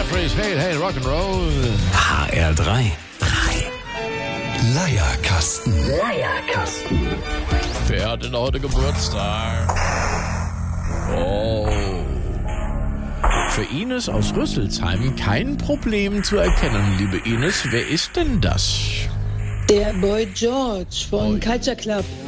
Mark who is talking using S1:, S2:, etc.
S1: Jeffries, hey, hey, Rock'n'Roll.
S2: HR3.
S3: Leierkasten.
S1: Wer hat denn heute Geburtstag? Oh. Für Ines aus Rüsselsheim kein Problem zu erkennen, liebe Ines. Wer ist denn das?
S4: Der Boy George von Culture Club.